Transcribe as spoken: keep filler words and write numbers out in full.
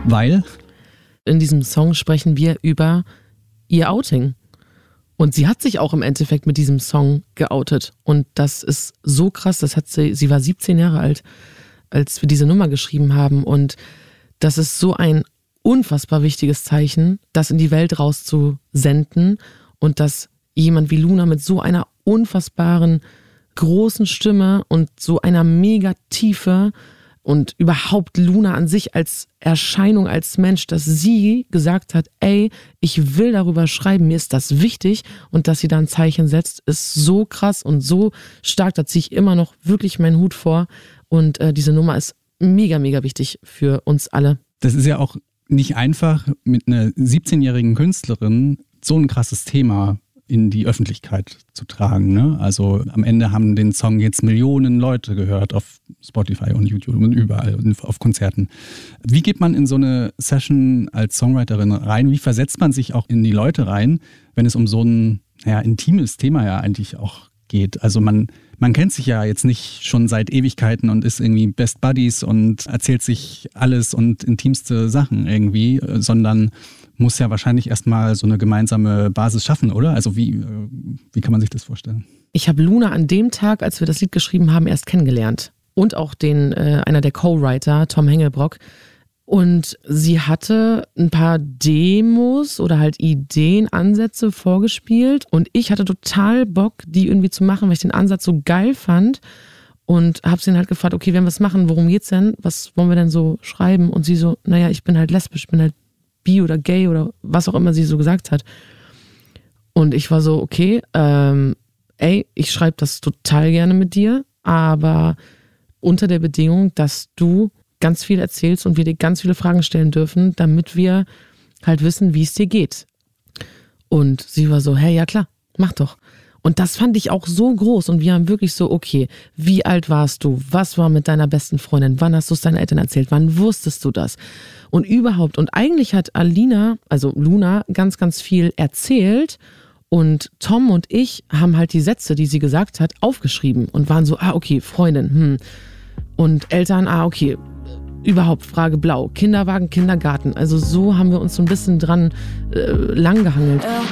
Weil? In diesem Song sprechen wir über ihr Outing. Und sie hat sich auch im Endeffekt mit diesem Song geoutet. Und das ist so krass, das hat sie, sie war siebzehn Jahre alt, als wir diese Nummer geschrieben haben. Und das ist so ein unfassbar wichtiges Zeichen, das in die Welt rauszusenden und dass jemand wie Luna mit so einer unfassbaren, großen Stimme und so einer mega Tiefe und überhaupt Luna an sich als Erscheinung, als Mensch, dass sie gesagt hat, ey, ich will darüber schreiben, mir ist das wichtig, und dass sie da ein Zeichen setzt, ist so krass und so stark, da ziehe ich immer noch wirklich meinen Hut vor, und äh, diese Nummer ist mega, mega wichtig für uns alle. Das ist ja auch nicht einfach, mit einer siebzehnjährigen Künstlerin so ein krasses Thema in die Öffentlichkeit zu tragen. Ne? Also am Ende haben den Song jetzt Millionen Leute gehört auf Spotify und YouTube und überall und auf Konzerten. Wie geht man in so eine Session als Songwriterin rein? Wie versetzt man sich auch in die Leute rein, wenn es um so ein ja, intimes Thema ja eigentlich auch geht? Also man, man kennt sich ja jetzt nicht schon seit Ewigkeiten und ist irgendwie Best Buddies und erzählt sich alles und intimste Sachen irgendwie, sondern muss ja wahrscheinlich erstmal so eine gemeinsame Basis schaffen, oder? Also wie, wie kann man sich das vorstellen? Ich habe Luna an dem Tag, als wir das Lied geschrieben haben, erst kennengelernt. Und auch den, äh, einer der Co-Writer, Tom Hengelbrock. Und sie hatte ein paar Demos oder halt Ideen, Ansätze vorgespielt. Und ich hatte total Bock, die irgendwie zu machen, weil ich den Ansatz so geil fand. Und habe sie dann halt gefragt, okay, wenn wir es machen, worum geht's denn? Was wollen wir denn so schreiben? Und sie so, naja, ich bin halt lesbisch, ich bin halt bi oder gay oder was auch immer sie so gesagt hat. Und ich war so, okay, ähm, ey, ich schreibe das total gerne mit dir, aber unter der Bedingung, dass du ganz viel erzählst und wir dir ganz viele Fragen stellen dürfen, damit wir halt wissen, wie es dir geht. Und sie war so, hey, ja klar, mach doch. Und das fand ich auch so groß, und wir haben wirklich so, okay, wie alt warst du? Was war mit deiner besten Freundin? Wann hast du es deinen Eltern erzählt? Wann wusstest du das? Und überhaupt. Und eigentlich hat Alina, also Luna, ganz, ganz viel erzählt, und Tom und ich haben halt die Sätze, die sie gesagt hat, aufgeschrieben und waren so, ah, okay, Freundin, hm. Und Eltern, ah, okay, überhaupt Frage blau, Kinderwagen, Kindergarten. Also so haben wir uns so ein bisschen dran äh, langgehangelt.